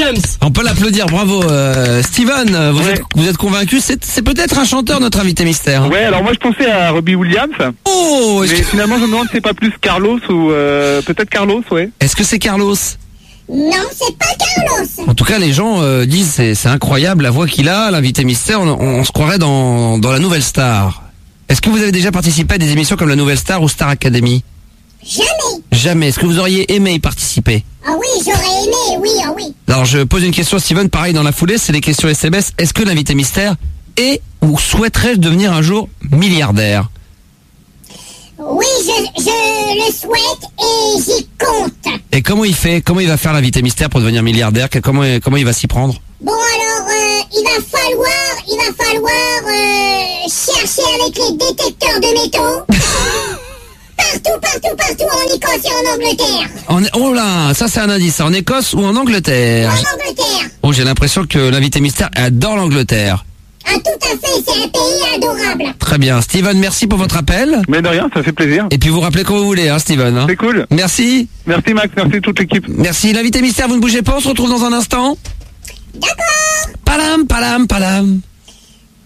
Williams. On peut l'applaudir, bravo. Steven, vous êtes convaincu? C'est peut-être un chanteur, notre invité mystère. Ouais, alors moi je pensais à Robbie Williams. Oh, mais finalement je me demande si c'est pas plus Carlos ou peut-être Carlos, ouais. Est-ce que c'est Carlos? Non, c'est pas Carlos. En tout cas, les gens disent c'est incroyable la voix qu'il a, l'invité mystère. On se croirait dans la Nouvelle Star. Est-ce que vous avez déjà participé à des émissions comme la Nouvelle Star ou Star Academy? Jamais. Jamais. Est-ce que vous auriez aimé y participer? Ah oui, j'aurais aimé, oui, ah oui. Alors je pose une question à Steven, pareil dans la foulée, c'est les questions SMS. Est-ce que l'invité mystère est ou souhaiterait devenir un jour milliardaire? Oui, je le souhaite et j'y compte. Et comment il fait? Comment il va faire l'invité mystère pour devenir milliardaire? Comment il va s'y prendre? Bon alors, il va falloir chercher avec les détecteurs de métaux. Partout en Écosse et en Angleterre. Oh là, ça c'est un indice. En Écosse ou en Angleterre? En Angleterre. Oh, j'ai l'impression que l'invité mystère adore l'Angleterre. Ah tout à fait, c'est un pays adorable. Très bien. Steven, merci pour votre appel. Mais de rien, ça fait plaisir. Et puis vous rappelez quand vous voulez, hein, Steven. Hein. C'est cool. Merci. Merci Max, merci toute l'équipe. Merci. L'invité mystère, vous ne bougez pas, on se retrouve dans un instant. D'accord. Palam, palam, palam.